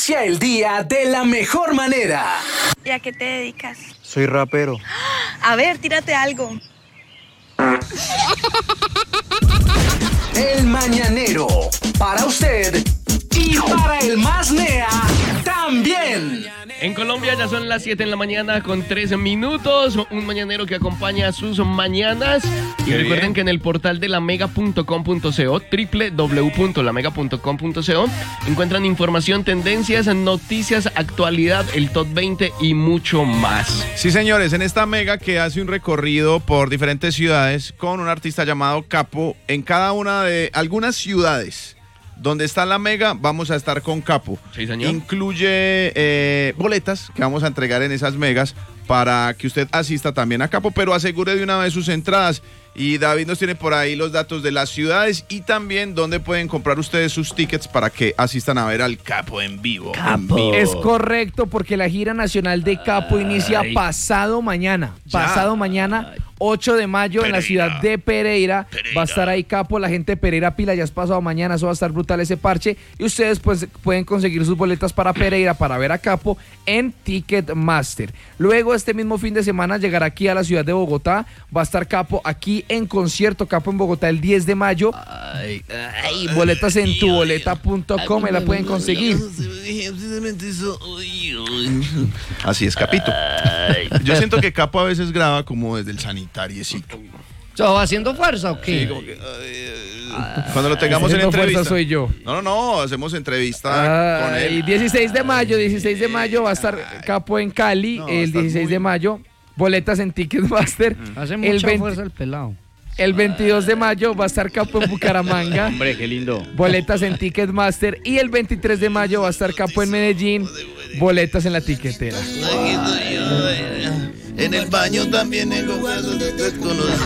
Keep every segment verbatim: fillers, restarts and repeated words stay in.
Inicia el día de la mejor manera. ¿Y a qué te dedicas? Soy rapero. A ver, tírate algo. El Mañanero, para usted y para el más nea también. En Colombia ya son las siete de la mañana con tres minutos. Un mañanero que acompaña sus mañanas. Y Qué recuerden bien. que en el portal de lamega punto com punto co, doble u doble u doble u punto lamega punto com punto co, encuentran información, tendencias, noticias, actualidad, el top veinte y mucho más. Sí, señores, en esta mega que hace un recorrido por diferentes ciudades con un artista llamado Capo. En cada una de algunas ciudades donde está la mega, vamos a estar con Capo. Sí, señor. Incluye eh, boletas que vamos a entregar en esas megas para que usted asista también a Capo, pero asegure de una vez sus entradas. Y David nos tiene por ahí los datos de las ciudades y también dónde pueden comprar ustedes sus tickets para que asistan a ver al Capo en vivo. En vivo. Es correcto, porque la gira nacional de Capo inicia Ay. pasado mañana. Ya. Pasado mañana, ocho de mayo, en la ciudad de Pereira. Va a estar ahí Capo, la gente de Pereira Pila, ya es pasado mañana, eso va a estar brutal ese parche. Y ustedes pues pueden conseguir sus boletas para Pereira para ver a Capo en Ticketmaster. Luego este mismo fin de semana llegará aquí a la ciudad de Bogotá. Va a estar Capo aquí en concierto, Capo en Bogotá el diez de mayo. Ay, Ay, boletas en tu boleta punto com, ahí la pueden conseguir. Así es, Capito. Yo siento que Capo a veces graba como desde el sanitariecito. ¿So, va haciendo fuerza o qué? Sí, como que, ay, cuando lo tengamos en Haciendo fuerza entrevista. soy yo. No, no, no, hacemos entrevista con Ah, y él. dieciséis de mayo, dieciséis de mayo va a estar Capo en Cali, No, el estás dieciséis muy- de mayo, boletas en Ticketmaster. Hace El mucha veinte fuerza el pelado. El veintidós de mayo va a estar Capo en Bucaramanga, Hombre, qué lindo. boletas en Ticketmaster. Y el veintitrés de mayo va a estar Capo en Medellín, boletas en la tiquetera. En el baño también tengo casos desconocidos.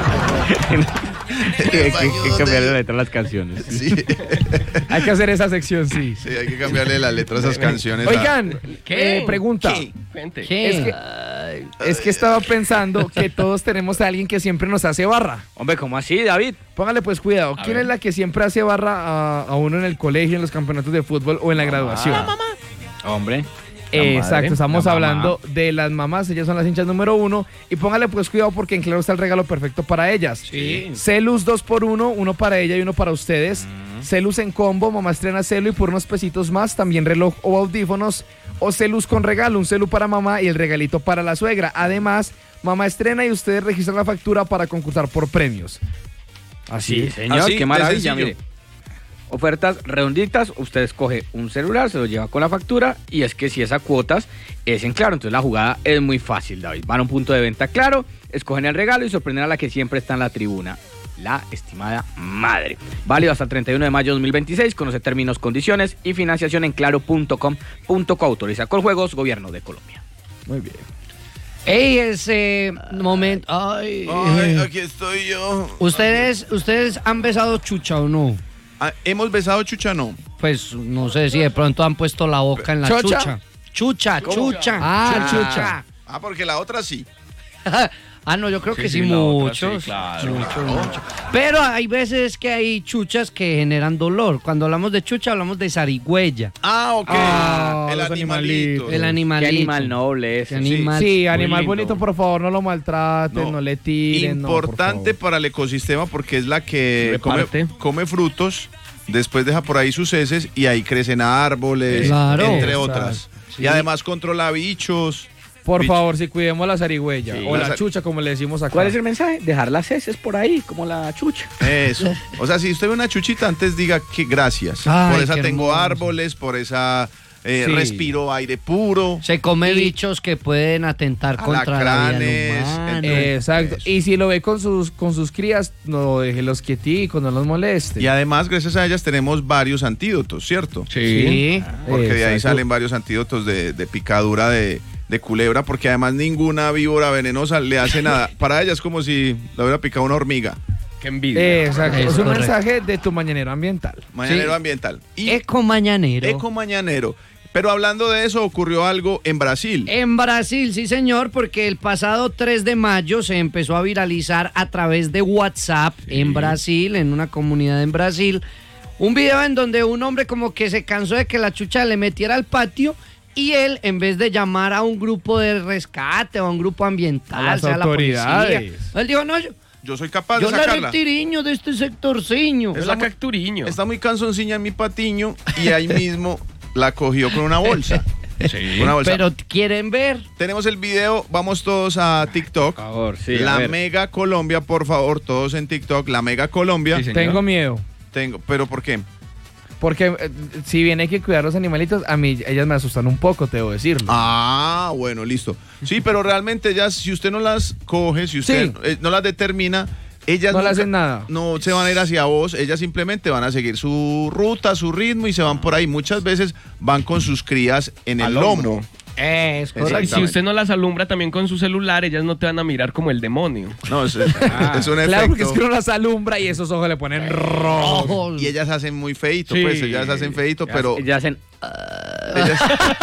Hay que, que cambiar la letra a las canciones. Sí, Hay que hacer esa sección, sí. sí, hay que cambiarle la letra a esas canciones. a- Oigan, ¿Qué? eh, pregunta. ¿Qué? Cuente. ¿Qué? Es que, es que estaba pensando que todos tenemos a alguien que siempre nos hace barra. Hombre, ¿cómo así, David? Póngale pues cuidado. A ¿Quién ver. es la que siempre hace barra a, a uno en el colegio, en los campeonatos de fútbol o en la graduación? Hombre. Eh, la Exacto, madre, estamos la hablando de las mamás, ellas son las hinchas número uno. Y póngale pues cuidado porque en Claro está el regalo perfecto para ellas. Sí. Celus dos por uno, uno para ella y uno para ustedes. Celus en combo, mamá estrena celu y por unos pesitos más, también reloj o audífonos. O Celus con regalo, un celu para mamá y el regalito para la suegra. Además, mamá estrena y ustedes registran la factura para concursar por premios. Así. Sí, señor, Así, qué de maravilla, sencillo. mire. Ofertas redonditas, usted escoge un celular, se lo lleva con la factura y es que si es a cuotas, es en Claro. Entonces la jugada es muy fácil, David. Van a un punto de venta Claro, escogen el regalo y sorprenden a la que siempre está en la tribuna, la estimada madre. Válido hasta el treinta y uno de mayo de dos mil veintiséis, conoce términos, condiciones y financiación en claro punto com punto co. Autoriza con juegos, Gobierno de Colombia. Muy bien. Ey, ese momento. Ay. Ay, aquí estoy yo. ¿Ustedes, ¿Ustedes han besado chucha o no? Ah, ¿hemos besado chucha? No. Pues no sé si de pronto han puesto la boca en la ¿Chocha? chucha. Chucha, ¿Cómo? chucha. Ah, chucha. chucha. Ah, porque la otra sí. Ah, no, yo creo Sí, que sí, sí, la otra muchos. sí, claro. Muchos, muchos. Pero hay veces que hay chuchas que generan dolor. Cuando hablamos de chucha, hablamos de zarigüeya. Ah, ok. Ah, el los animalito. animalitos. El animalito. Qué animal noble ese. Qué animal. Sí, animal lindo. bonito, por favor, no lo maltraten, no, No. le tiren. no, por Importante favor. para el ecosistema porque es la que come, Reparte. come frutos, después deja por ahí sus heces y ahí crecen árboles, Claro. entre Exacto. otras. Sí. Y además controla bichos. Por Bicho. favor, si cuidemos la zarigüeya Sí. o la La zar- chucha, como le decimos acá. ¿Cuál es el mensaje? Dejar las heces por ahí, como la chucha. Eso. O sea, si usted ve una chuchita, antes diga que gracias. Ay, por esa qué tengo hermoso. árboles, por esa eh, Sí. respiro aire puro. Se come Y- bichos que pueden atentar contra la vida Alacranes, humana. entre- Exacto. Eso. Y si lo ve con sus con sus crías, no déjelos quieticos, no los moleste. Y además, gracias a ellas, tenemos varios antídotos, ¿cierto? Sí. Porque de ahí Exacto. salen varios antídotos de, de picadura de, de culebra, porque además ninguna víbora venenosa le hace nada. Para ella es como si la hubiera picado una hormiga. Qué envidia. Exacto. Es Es un correcto. mensaje de tu mañanero ambiental. Mañanero Sí. ambiental. Y Eco mañanero. eco mañanero. Pero hablando de eso, ocurrió algo en Brasil. En Brasil, sí señor, porque el pasado tres de mayo se empezó a viralizar a través de WhatsApp en Brasil, en una comunidad en Brasil, Un video en donde un hombre como que se cansó de que la chucha le metiera al patio y él, en vez de llamar a un grupo de rescate o a un grupo ambiental, A las sea autoridades. la policía, él dijo, no, yo, Yo soy capaz yo de la sacarla. retiriño de este sectorciño. Es la Cacturiño. Está muy canzoncilla en mi patiño y ahí mismo la cogió con una bolsa. Sí. Una bolsa. Pero quieren ver. Tenemos el video, vamos todos a TikTok. Por favor, sí. a La ver. Mega Colombia, por favor, todos en TikTok. La Mega Colombia. Sí, señor. Tengo miedo. Tengo, pero ¿por qué? Porque eh, si bien hay que cuidar los animalitos, a mí ellas me asustan un poco, te debo decirlo. Ah, bueno, listo. Sí, pero realmente ellas, si usted no las coge, si usted Sí. eh, no las determina, ellas No le nunca- hacen nada. No se van a ir hacia vos, ellas simplemente van a seguir su ruta, su ritmo y se van por ahí. Muchas veces van con sus crías en el Al lomo. hombro. Es correcto. Y si usted no las alumbra también con su celular, ellas no te van a mirar como el demonio. No, es, es un Claro, porque es efecto. que uno las alumbra y esos ojos le ponen rojos. Ojo. Y ellas hacen muy feito, Sí. pues ellas hacen feito, Ya- pero Ya hacen. ellas,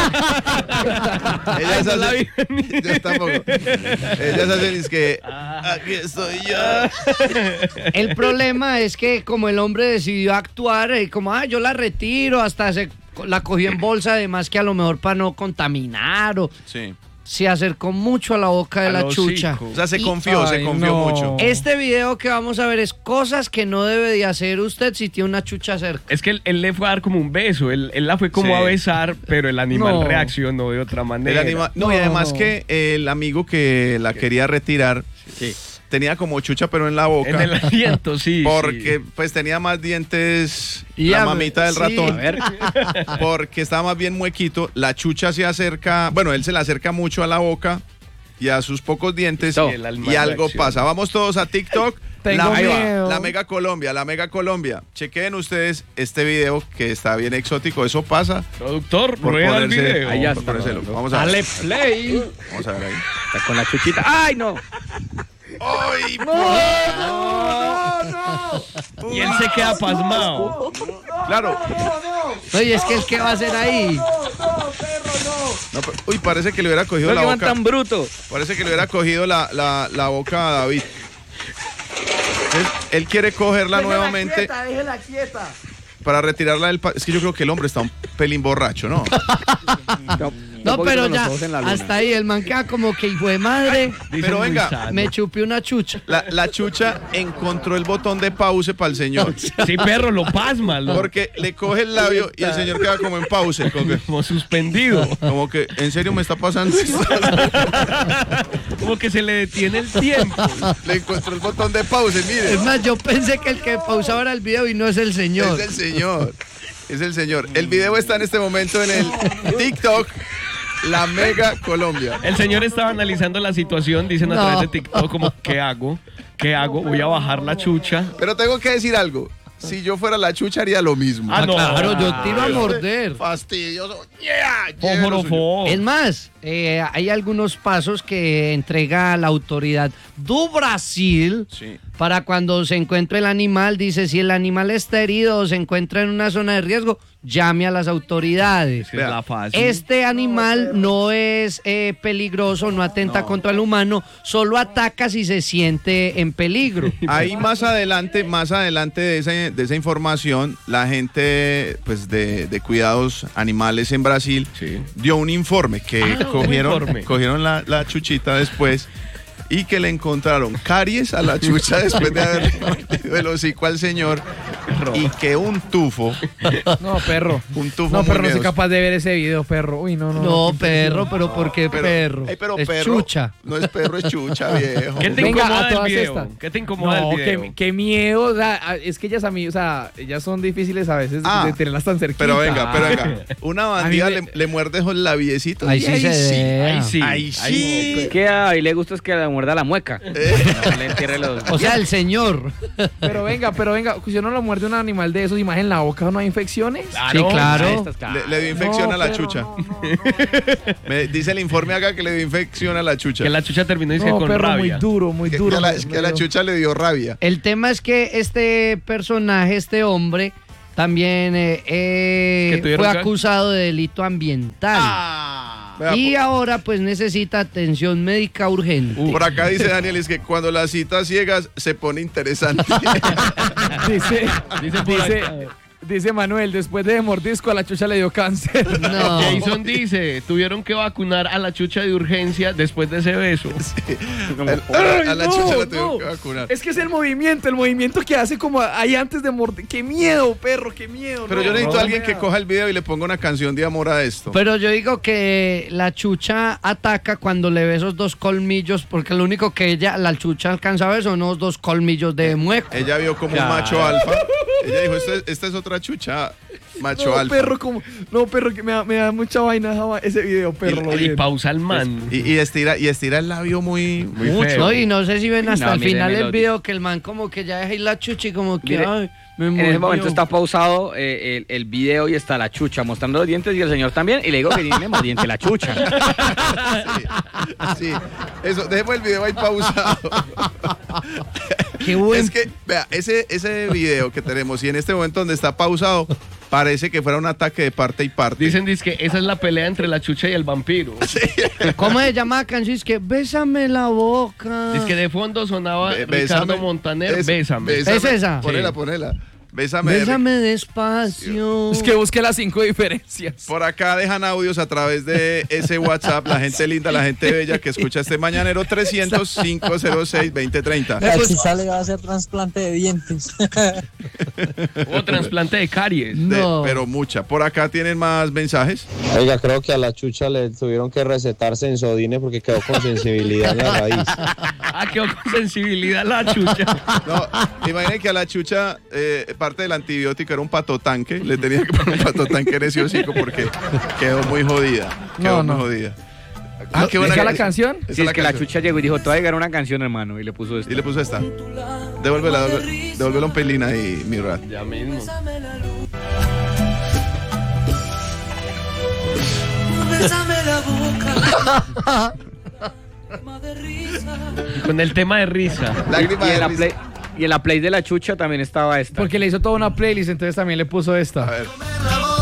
ellas no la hacen, yo tampoco. Ellas hacen es que aquí estoy yo. El problema es que como el hombre decidió actuar, eh, como, ah, yo la retiro, hasta se la cogió en bolsa, además que a lo mejor para no contaminar, o Sí. se acercó mucho a la boca de Al la chucha. hocico. O sea, se Y- confió, se Ay, confió no. mucho. Este video que vamos a ver es cosas que no debe de hacer usted si tiene una chucha cerca. Es que él, él le fue a dar como un beso, él, él la fue como Sí. a besar, pero el animal No. reaccionó de otra El manera. anima- no, y No. además que el amigo que la quería retirar Sí. tenía como chucha pero en la boca. En el aliento, sí. Porque sí. pues tenía más dientes Y la a- mamita del sí. ratón. A ver. Porque estaba más bien muequito. La chucha se acerca, bueno, él se le acerca mucho a la boca y a sus pocos dientes Listo. y, El alma y algo reacciona. pasa. Vamos todos a TikTok. Tengo la, miedo. la Mega Colombia, la Mega Colombia. Chequen ustedes este video que está bien exótico. Eso pasa. Productor, Por rueda el ponerse- video. Ahí ya por está. ponérselo. Vamos a ver. Dale play. Vamos a ver ahí. Está con la chuchita. ¡Ay, no! ¡Ay! Y él se queda pasmado. Claro. Oye, es que el que va a hacer ahí. No, pero- uy, parece que le hubiera cogido No la que van boca. tan bruto. Parece que le hubiera cogido la, la, la boca a David. Él, él quiere cogerla nuevamente déjela quieta. para retirarla del... pa- Es que yo creo que el hombre está un pelín borracho, ¿no? No, Un pero poquito con los ya, ojos en la luna. hasta ahí el man queda como que hijo de madre, Dice Pero muy venga, sano. me chupé una chucha. La, la chucha encontró el botón de pause para el señor. Sí, perro, lo pasma. Lo, Porque le coge el labio y el señor queda como en pause. Como que, como suspendido. como que, ¿en serio me está pasando esto? Como que se le detiene el tiempo. Le encontró el botón de pause, Es mire. más, yo pensé que el que pausaba era el video y no es el señor. Es el señor. Es el señor. El video está en este momento en el TikTok. La Mega Colombia. El señor estaba analizando la situación, dicen a No. través de TikTok como, ¿qué hago? ¿Qué hago? Voy a bajar la chucha. Pero tengo que decir algo. Si yo fuera la chucha haría lo mismo. Ah, no. Claro, yo tiro a morder. Fastidioso. Yeah, lleve lo suyo. Foforo, Es más, eh, hay algunos pasos que entrega la autoridad do Brasil Sí. para cuando se encuentre el animal. Dice, si el animal está herido o se encuentra en una zona de riesgo, llame a las autoridades. Es la fácil. Este animal no es eh, peligroso, no atenta No. contra el humano, solo ataca si se siente en peligro. Ahí más adelante, más adelante de esa, de esa información, la gente pues de, de cuidados animales en Brasil Sí. dio un informe que Ah, un cogieron, informe. cogieron la, la chuchita después y que le encontraron caries a la chucha después de haber partido el hocico al señor y que un tufo, No, perro. un tufo No, muy perro, no soy miedoso. capaz de ver ese video, perro. Uy, no, no. No, perro, pero ¿por qué Pero- perro? Ey, pero es perro, chucha. No es perro, es chucha, viejo. ¿Qué te Venga, incomoda a del todas video? estas. ¿Qué te incomoda No, del video? qué, qué miedo. O sea, a- es que ellas a mí, o sea, ellas son difíciles a veces Ah, de tenerlas tan cerquita. Pero venga, pero venga. Una bandida A mí me- le, le muerde esos labiecitos. Ahí y sí se ve. Ahí sí. Ahí sí. Es que a ahí le gusta es que le muerda la mueca. No le entierre los... O sea, el señor. Pero venga, pero venga, si uno lo muerde un animal de esos, imagen en la boca, ¿no hay infecciones? Sí, claro. Estas, claro. Le, le dio infección No, a la perro, chucha. no. Me dice el informe acá que le dio infección a la chucha. Que la chucha terminó dice No, con perro, muy rabia. duro, muy Que- duro. que a la, me- es que me a la dio. chucha le dio rabia. El tema es que este personaje, este hombre, también eh, eh, Que tuvieron fue que- acusado de delito ambiental. Vea, Y por, ahora pues necesita atención médica urgente. por acá dice Daniel, es que cuando las citas ciegas se pone interesante. Dice, Dice por dice, acá. Dice Manuel, después de mordisco a la chucha le dio cáncer. No. Jason dice, tuvieron que vacunar a la chucha de urgencia después de ese beso. El- Ay, a la no, chucha la tuvieron no. que vacunar. Es que es el movimiento, el movimiento que hace como ahí antes de morder. ¡Qué miedo, perro! ¡Qué miedo! Pero no, yo necesito no, a alguien no, que no. coja el video y le ponga una canción de amor a esto. Pero yo digo que la chucha ataca cuando le ve esos dos colmillos, porque lo único que ella, la chucha alcanza a ver son unos dos colmillos de mueco. Ella vio como Claro. un macho alfa. Ella dijo, esta es, esta es otra chucha macho No, alfa. perro, como. No, perro, que me da, me da mucha vaina esa va- ese video, perro. lo Y bien. pausa el man. Y, y estira, y estira el labio muy, muy Mucho. feo. No, y no sé si ven hasta No, el final mírenmelo. del video que el man como que ya deja ir la chucha y como que, Mire, ay, me En ese mordió. momento está pausado eh, el, el video y está la chucha mostrando los dientes y el señor también. Y le digo que tiene mordiente la chucha. Sí, eso, dejemos el video ahí pausado. Qué buen. Es que, vea, ese, ese video que tenemos y en este momento donde está pausado, parece que fuera un ataque de parte y parte. Dicen que esa es la pelea entre la chucha y el vampiro. ¿Cómo se llama la canción? Es que bésame la boca. Es que de fondo sonaba Be- Ricardo Montaner, es- bésame. ¿Es esa? Ponela, Sí. ponela. Bésame. Bésame despacio. Es que busque las cinco diferencias. Por acá dejan audios a través de ese WhatsApp, la gente linda, la gente bella que escucha este mañanero trescientos, cinco cero seis, veinte treinta. La chucha le va a hacer trasplante de dientes. O trasplante de caries. De- No. pero mucha. Por acá tienen más mensajes. Oiga, creo que a la chucha le tuvieron que recetar Sensodine porque quedó con sensibilidad en la raíz. Ah, quedó con sensibilidad la chucha. No, imaginen que a la chucha eh, parte del antibiótico era un patotanque. Le tenía que poner un patotanque en ese hocico porque quedó muy jodida. Quedó No, muy no. jodida. Ah, qué buena ¿Esa es la esa- canción? esa Si es es que la canción. chucha llegó y dijo, te voy a llegar una canción, hermano. Y le puso esto. Y le puso esta. Devuélvela, devuélvela, devuélvela un pelín ahí, mi rat. Ya mismo. Con el tema de risa. Lágrima Y en, de la risa. play, y en la play de la chucha también estaba esta. Porque le hizo toda una playlist, entonces también le puso A esta. ver.